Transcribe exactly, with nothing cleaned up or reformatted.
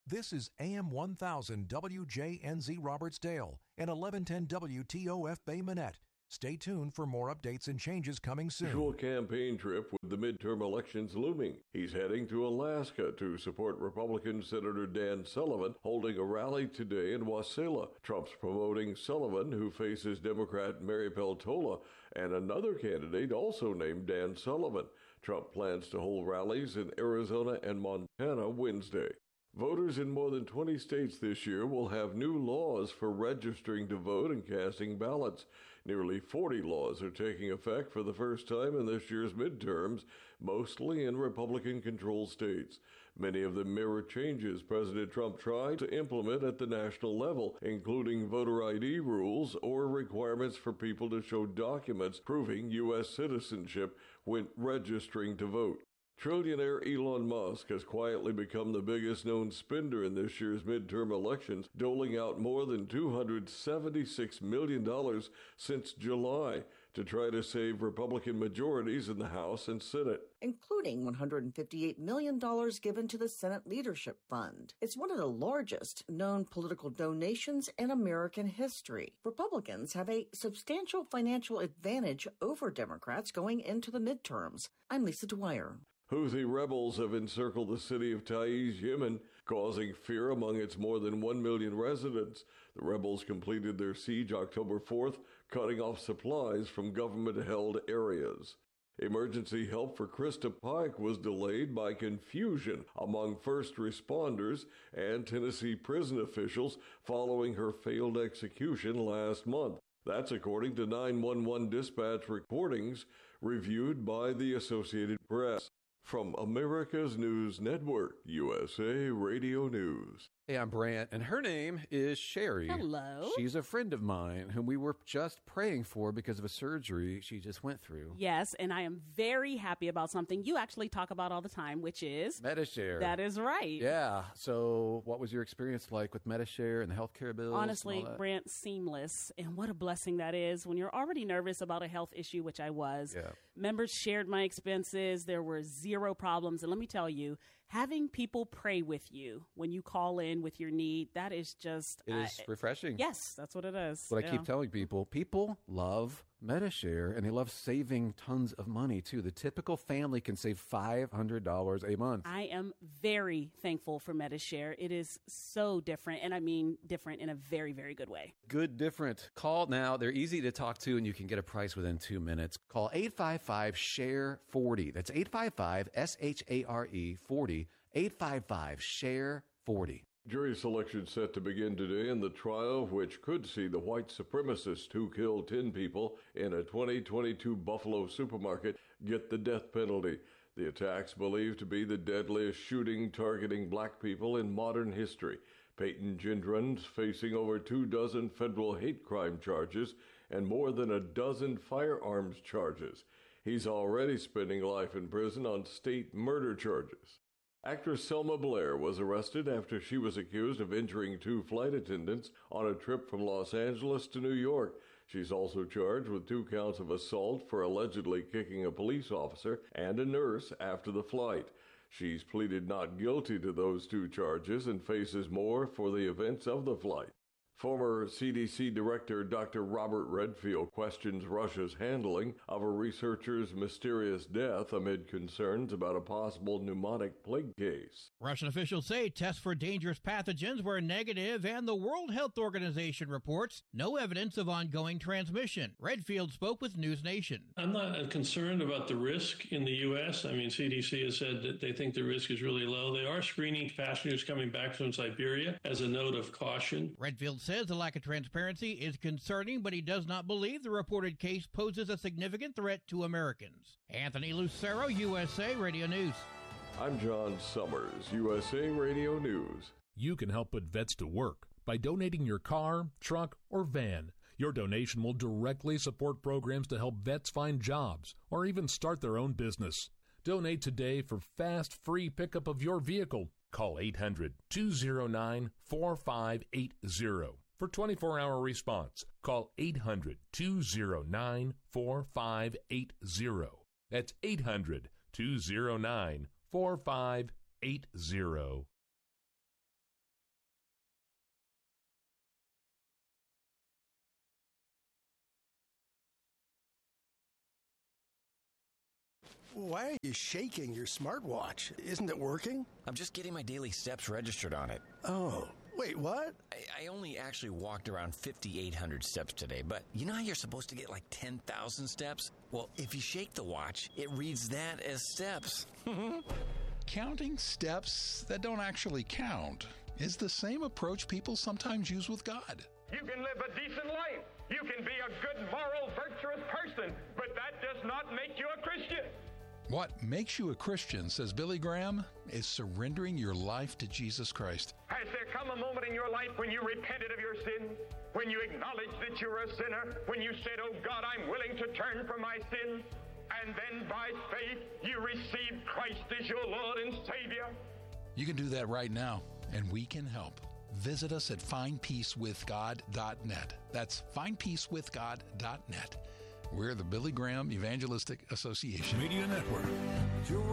This is A M one thousand W J N Z Robertsdale and eleven ten W T O F Bay Minette. Stay tuned for more updates and changes coming soon. Usual campaign trip with the midterm elections looming. He's heading to Alaska to support Republican Senator Dan Sullivan, holding a rally today in Wasilla. Trump's promoting Sullivan, who faces Democrat Mary Peltola, and another candidate also named Dan Sullivan. Trump plans to hold rallies in Arizona and Montana Wednesday. Voters in more than twenty states this year will have new laws for registering to vote and casting ballots. Nearly forty laws are taking effect for the first time in this year's midterms, mostly in Republican-controlled states. Many of them mirror changes President Trump tried to implement at the national level, including voter I D rules or requirements for people to show documents proving U S citizenship when registering to vote. Trillionaire Elon Musk has quietly become the biggest known spender in this year's midterm elections, doling out more than two hundred seventy-six million dollars since July to try to save Republican majorities in the House and Senate, including one hundred fifty-eight million dollars given to the Senate Leadership Fund. It's one of the largest known political donations in American history. Republicans have a substantial financial advantage over Democrats going into the midterms. I'm Lisa Dwyer. Houthi rebels have encircled the city of Taiz, Yemen, causing fear among its more than one million residents. The rebels completed their siege October fourth, cutting off supplies from government-held areas. Emergency help for Krista Pike was delayed by confusion among first responders and Tennessee prison officials following her failed execution last month. That's according to nine one one dispatch recordings reviewed by the Associated Press. From America's News Network, U S A Radio News. Hey, I'm Brant, and her name is Sherry. Hello. She's a friend of mine whom we were just praying for because of a surgery she just went through. Yes, and I am very happy about something you actually talk about all the time, which is... Medi-Share. That is right. Yeah. So what was your experience like with Medi-Share and the healthcare bills? Honestly, Brant, seamless. And what a blessing that is when you're already nervous about a health issue, which I was. Yeah. Members shared my expenses. There were zero problems. And let me tell you, having people pray with you when you call in with your need, that is just... It is uh, refreshing. Yes, that's what it is. What yeah. I keep telling people, people love Medi-Share, and they love saving tons of money, too. The typical family can save five hundred dollars a month. I am very thankful for Medi-Share. It is so different, and I mean different in a very, very good way. Good different. Call now. They're easy to talk to, and you can get a price within two minutes. Call eight five five, S H A R E, forty. That's eight five five, S H A R E, forty. eight five five, S H A R E, forty. Jury selection set to begin today in the trial which could see the white supremacist who killed ten people in a twenty twenty-two Buffalo supermarket get the death penalty. The attacks believed to be the deadliest shooting targeting black people in modern history. Peyton Gendron's facing over two dozen federal hate crime charges and more than a dozen firearms charges. He's already spending life in prison on state murder charges. Actress Selma Blair was arrested after she was accused of injuring two flight attendants on a trip from Los Angeles to New York. She's also charged with two counts of assault for allegedly kicking a police officer and a nurse after the flight. She's pleaded not guilty to those two charges and faces more for the events of the flight. Former C D C Director Doctor Robert Redfield questions Russia's handling of a researcher's mysterious death amid concerns about a possible pneumonic plague case. Russian officials say tests for dangerous pathogens were negative, and the World Health Organization reports no evidence of ongoing transmission. Redfield spoke with News Nation. I'm not concerned about the risk in the U S. I mean, C D C has said that they think the risk is really low. They are screening passengers coming back from Siberia as a note of caution. Redfield says the lack of transparency is concerning, but he does not believe the reported case poses a significant threat to Americans. Anthony Lucero, U S A Radio News. I'm John Summers, U S A Radio News. You can help put vets to work by donating your car, truck, or van. Your donation will directly support programs to help vets find jobs or even start their own business. Donate today for fast, free pickup of your vehicle. Call eight hundred, two oh nine, four five eight oh. For twenty-four hour response, call eight hundred, two oh nine, four five eight oh. That's eight hundred, two oh nine, four five eight oh. Why are you shaking your smartwatch? Isn't it working? I'm just getting my daily steps registered on it. Oh, wait, what? I, I only actually walked around fifty-eight hundred steps today, but you know how you're supposed to get like ten thousand steps? Well, if you shake the watch, it reads that as steps. Counting steps that don't actually count is the same approach people sometimes use with God. You can live a decent life. You can be a good, moral, virtuous person, but that does not make you a Christian. What makes you a Christian, says Billy Graham, is surrendering your life to Jesus Christ. Has there come a moment in your life when you repented of your sin? When you acknowledged that you were a sinner? When you said, oh God, I'm willing to turn from my sin? And then by faith, you received Christ as your Lord and Savior? You can do that right now, and we can help. Visit us at find peace with god dot net. That's find peace with god dot net. We're the Billy Graham Evangelistic Association. Media Network.